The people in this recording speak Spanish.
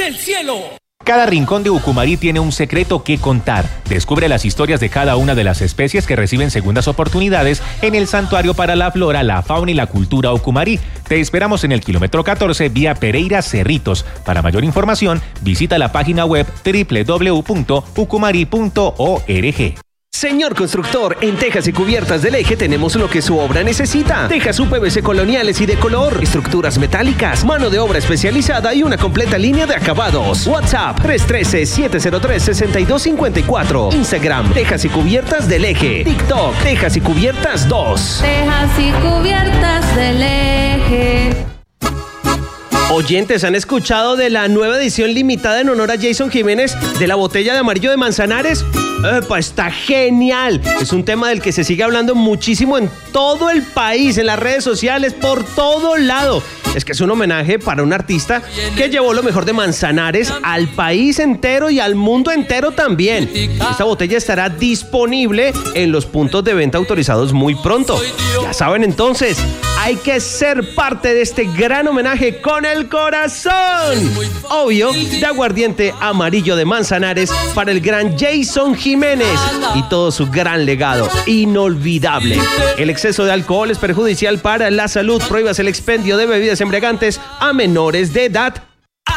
del cielo. Cada rincón de Ucumarí tiene un secreto que contar. Descubre las historias de cada una de las especies que reciben segundas oportunidades en el Santuario para la Flora, la Fauna y la Cultura Ucumarí. Te esperamos en el kilómetro 14 vía Pereira Cerritos. Para mayor información, visita la página web www.ucumari.org. Señor constructor, en Tejas y Cubiertas del Eje tenemos lo que su obra necesita. Tejas UPVC coloniales y de color, estructuras metálicas, mano de obra especializada y una completa línea de acabados. WhatsApp 313-703-6254. Instagram Tejas y Cubiertas del Eje. TikTok Tejas y Cubiertas 2. Tejas y Cubiertas del Eje. Oyentes, ¿han escuchado de la nueva edición limitada en honor a Jason Jiménez de la botella de amarillo de Manzanares? ¡Epa! Está genial. Es un tema del que se sigue hablando muchísimo en todo el país, en las redes sociales, por todo lado. Es que es un homenaje para un artista que llevó lo mejor de Manzanares al país entero y al mundo entero también. Esta botella estará disponible en los puntos de venta autorizados muy pronto. Ya saben entonces, hay que ser parte de este gran homenaje con el corazón. Obvio, de aguardiente amarillo de Manzanares para el gran Jason Jiménez y todo su gran legado inolvidable. El exceso de alcohol es perjudicial para la salud. Prohíbas el expendio de bebidas embriagantes a menores de edad.